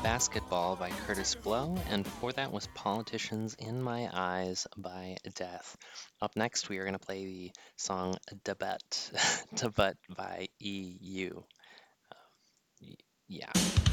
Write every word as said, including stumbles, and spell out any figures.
Basketball by Curtis Blow, and before that was Politicians in My Eyes by Death. Up next, we are going to play the song Debut, Debut by E U. Y- Yeah.